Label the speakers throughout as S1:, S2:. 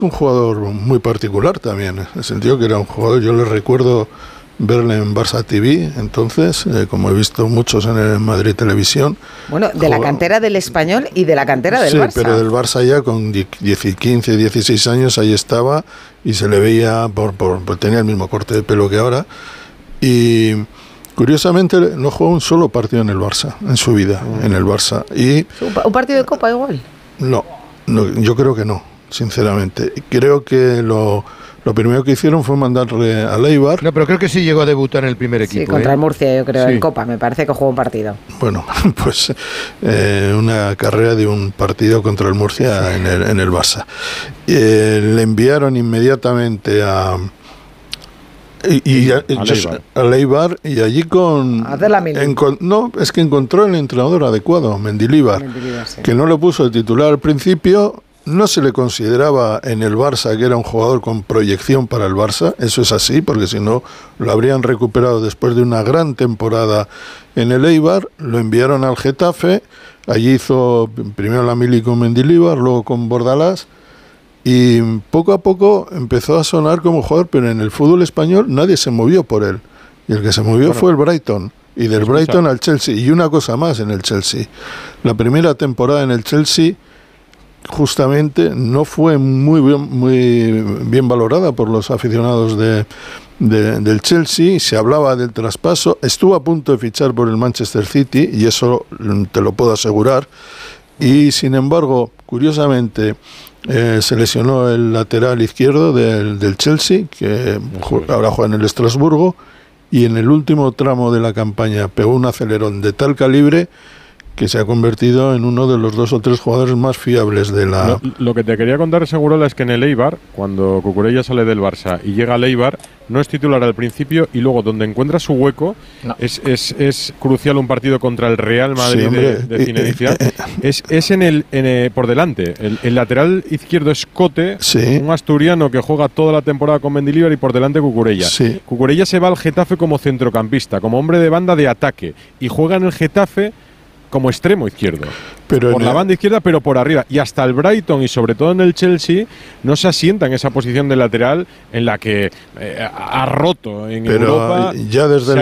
S1: Un jugador muy particular también, en el sentido que era un jugador, yo le recuerdo verle en Barça TV, entonces, como he visto muchos en el Madrid Televisión.
S2: Bueno, de la cantera del Español y de la cantera del Barça.
S1: Sí, pero del Barça ya con 15, 16 años ahí estaba y se le veía, tenía el mismo corte de pelo que ahora. Y curiosamente no jugó un solo partido en el Barça, en su vida, en el Barça. Y
S2: ¿Un partido de Copa igual?
S1: No, yo creo que no, sinceramente. Creo que lo primero que hicieron fue mandarle a Eibar.
S3: No, pero creo que sí llegó a debutar en el primer equipo.
S2: Sí, contra el Murcia, yo creo, en Copa. Me parece que jugó un partido.
S1: Bueno, pues una carrera de un partido contra el Murcia en el Barça. Le enviaron inmediatamente a Eibar, y allí es que encontró el entrenador adecuado, Mendilibar, sí. Que no lo puso de titular al principio. No se le consideraba en el Barça que era un jugador con proyección para el Barça, eso es así, porque si no lo habrían recuperado después de una gran temporada en el Eibar. Lo enviaron al Getafe, allí hizo primero la mili con Mendilibar, luego con Bordalás, y poco a poco empezó a sonar como jugador, pero en el fútbol español nadie se movió por él, y el que se movió fue el Brighton, y del Brighton al Chelsea. Y una cosa más en el Chelsea, la primera temporada en el Chelsea justamente no fue muy bien valorada por los aficionados del Chelsea. Se hablaba del traspaso, estuvo a punto de fichar por el Manchester City, y eso te lo puedo asegurar, y sin embargo, curiosamente, se lesionó el lateral izquierdo del Chelsea, que ahora juega en el Estrasburgo, y en el último tramo de la campaña pegó un acelerón de tal calibre que se ha convertido en uno de los 2 o 3 jugadores más fiables de la...
S4: Lo que te quería contar, Segurola, es que en el Eibar, cuando Cucurella sale del Barça y llega al Eibar, no es titular al principio, y luego donde encuentra su hueco, es crucial un partido contra el Real Madrid, sí, de Zinedine. Es por delante. El lateral izquierdo es Cote, sí, un asturiano que juega toda la temporada con Mendilibar, y por delante Cucurella.
S1: Sí.
S4: Cucurella se va al Getafe como centrocampista, como hombre de banda de ataque, y juega en el Getafe como extremo izquierdo, por la banda izquierda, pero por arriba. Y hasta el Brighton y sobre todo en el Chelsea no se asienta en esa posición de lateral en la que ha roto en Europa.
S1: Ya desde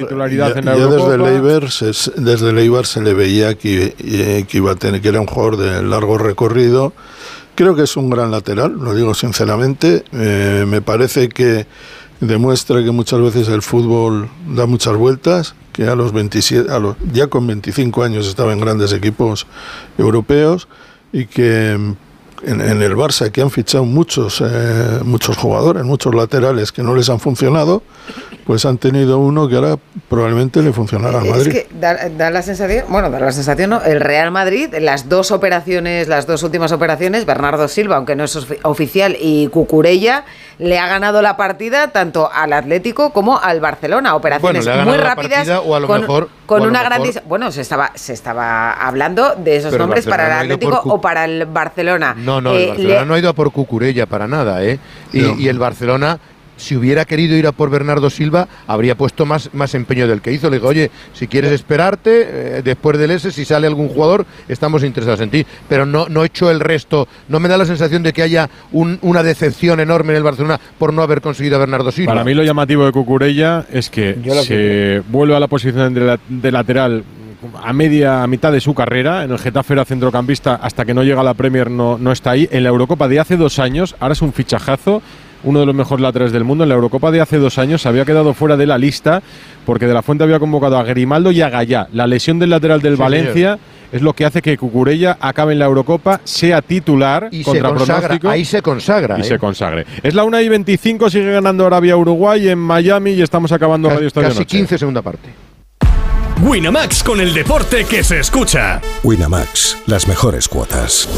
S1: el Eibar se le veía que iba a tener, que era un jugador de largo recorrido. Creo que es un gran lateral, lo digo sinceramente. Me parece que demuestra que muchas veces el fútbol da muchas vueltas, que a los 27, ya con 25 años estaba en grandes equipos europeos, y que en el Barça, que han fichado muchos jugadores, muchos laterales que no les han funcionado, pues han tenido uno que ahora probablemente le funcionará al Madrid.
S2: Es que da la sensación, ¿no? El Real Madrid, las dos últimas operaciones, Bernardo Silva, aunque no es oficial, y Cucurella, le ha ganado la partida tanto al Atlético como al Barcelona. Operaciones muy rápidas, con una gran... Bueno, se estaba hablando de esos nombres para el Atlético o para el Barcelona.
S3: No, el Barcelona no ha ido a por Cucurella para nada, y el Barcelona, si hubiera querido ir a por Bernardo Silva, habría puesto más empeño del que hizo. Le digo, oye, si quieres esperarte, después del si sale algún jugador, estamos interesados en ti. Pero no he hecho el resto. No me da la sensación de que haya una decepción enorme en el Barcelona por no haber conseguido a Bernardo Silva.
S4: Para mí lo llamativo de Cucurella es que se vuelve a la posición de lateral a mitad de su carrera. En el Getafe era centrocampista, hasta que no llega a la Premier no está ahí. En la Eurocopa de hace 2 años, ahora es un fichajazo, uno de los mejores laterales del mundo. En la Eurocopa de hace 2 años había quedado fuera de la lista porque De la Fuente había convocado a Grimaldo y a Gallá. La lesión del lateral del Valencia es lo que hace que Cucurella acabe en la Eurocopa, sea titular
S3: y
S4: contra pronóstico.
S3: Ahí se consagra.
S4: Se consagre. Es la 1:25, sigue ganando Arabia-Uruguay en Miami y estamos acabando Radio Estadio Noche.
S3: Casi 15, segunda parte.
S5: Winamax, con el deporte que se escucha.
S6: Winamax, las mejores cuotas.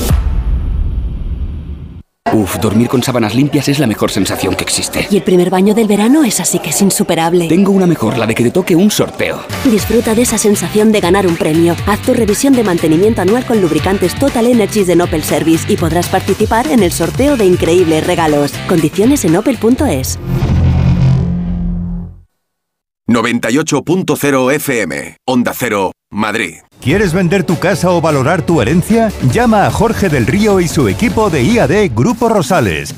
S7: Dormir con sábanas limpias es la mejor sensación que existe.
S8: Y el primer baño del verano es así que es insuperable.
S7: Tengo una mejor, la de que te toque un sorteo.
S8: Disfruta de esa sensación de ganar un premio. Haz tu revisión de mantenimiento anual con lubricantes Total Energies de Opel Service y podrás participar en el sorteo de increíbles regalos. Condiciones en opel.es.
S9: 98.0 FM, Onda Cero, Madrid. ¿Quieres vender tu casa o valorar tu herencia? Llama a Jorge del Río y su equipo de IAD Grupo Rosales.